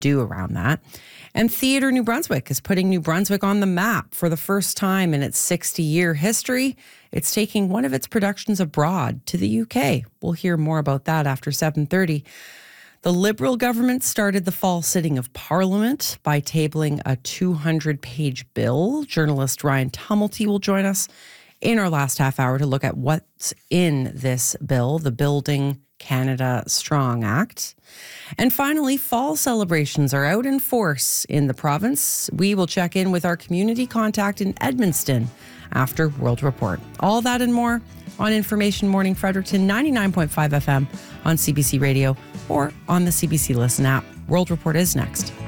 do around that. And Theatre New Brunswick is putting New Brunswick on the map for the first time in its 60-year history. It's taking one of its productions abroad to the UK. We'll hear more about that after 7:30. The Liberal government started the fall sitting of Parliament by tabling a 200-page bill. Journalist Ryan Tumulty will join us in our last half hour to look at what's in this bill, the Building Canada Strong Act. And finally, fall celebrations are out in force in the province. We will check in with our community contact in Edmundston after World Report. All that and more on Information Morning Fredericton, 99.5 FM on CBC Radio or on the CBC Listen app. World Report is next.